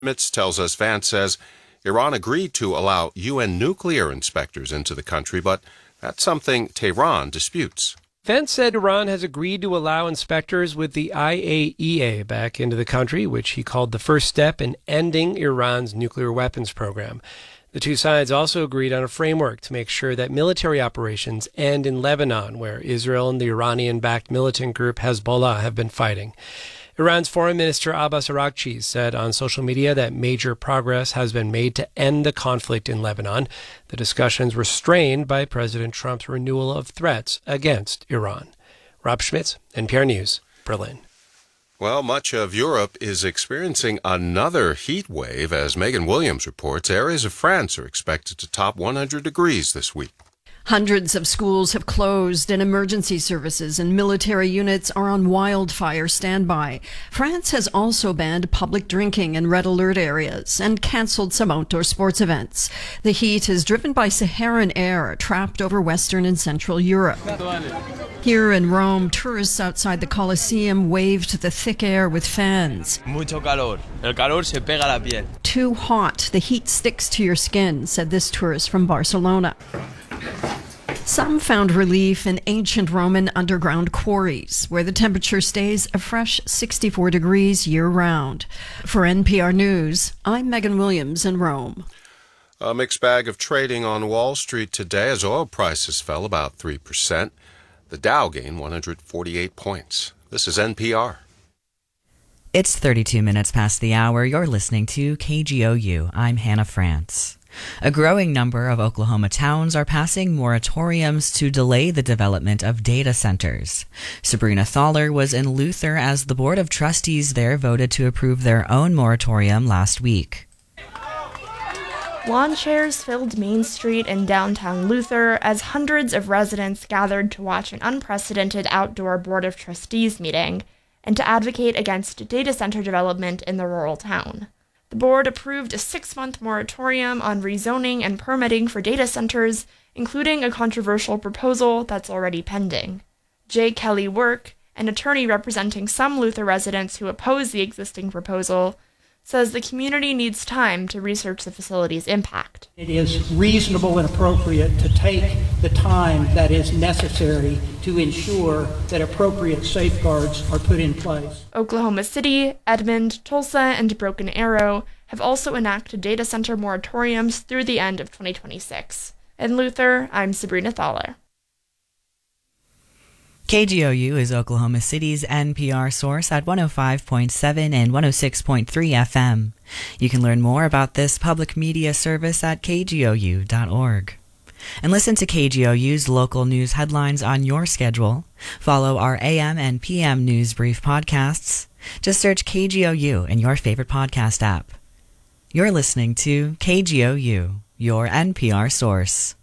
Mitz tells us Vance says Iran agreed to allow UN nuclear inspectors into the country, but that's something Tehran disputes. Vance said Iran has agreed to allow inspectors with the IAEA back into the country, which he called the first step in ending Iran's nuclear weapons program. The two sides also agreed on a framework to make sure that military operations end in Lebanon, where Israel and the Iranian-backed militant group Hezbollah have been fighting. Iran's Foreign Minister Abbas Araghchi said on social media that major progress has been made to end the conflict in Lebanon. The discussions were strained by President Trump's renewal of threats against Iran. Rob Schmitz, NPR News, Berlin. Well, much of Europe is experiencing another heat wave. As Megan Williams reports, areas of France are expected to top 100 degrees this week. Hundreds of schools have closed and emergency services and military units are on wildfire standby. France has also banned public drinking in red alert areas and canceled some outdoor sports events. The heat is driven by Saharan air trapped over Western and Central Europe. Here in Rome, tourists outside the Colosseum waved the thick air with fans. Mucho calor. El calor se pega a la piel. Too hot. The heat sticks to your skin, said this tourist from Barcelona. Some found relief in ancient Roman underground quarries, where the temperature stays a fresh 64 degrees year-round. For NPR News, I'm Megan Williams in Rome. A mixed bag of trading on Wall Street today as oil prices fell about 3%. The Dow gained 148 points. This is NPR. It's 32 minutes past the hour. You're listening to KGOU. I'm Hannah France. A growing number of Oklahoma towns are passing moratoriums to delay the development of data centers. Sabrina Thaler was in Luther as the Board of Trustees there voted to approve their own moratorium last week. Lawn chairs filled Main Street in downtown Luther as hundreds of residents gathered to watch an unprecedented outdoor Board of Trustees meeting and to advocate against data center development in the rural town. The board approved a 6-month moratorium on rezoning and permitting for data centers, including a controversial proposal that's already pending. J. Kelly Work, an attorney representing some Luther residents who oppose the existing proposal, says the community needs time to research the facility's impact. It is reasonable and appropriate to take the time that is necessary to ensure that appropriate safeguards are put in place. Oklahoma City, Edmond, Tulsa, and Broken Arrow have also enacted data center moratoriums through the end of 2026. In Luther, I'm Sabrina Thaler. KGOU is Oklahoma City's NPR source at 105.7 and 106.3 FM. You can learn more about this public media service at kgou.org. And listen to KGOU's local news headlines on your schedule. Follow our AM and PM News Brief podcasts. Just search KGOU in your favorite podcast app. You're listening to KGOU, your NPR source.